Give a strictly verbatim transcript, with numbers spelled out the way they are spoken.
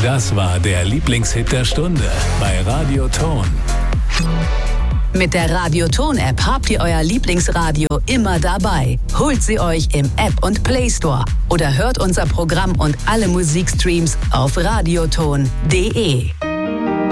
Das war der Lieblingshit der Stunde bei Radioton. Mit der Radioton-App habt ihr euer Lieblingsradio immer dabei. Holt sie euch im App- und Play-Store oder hört unser Programm und alle Musikstreams auf radioton punkt de.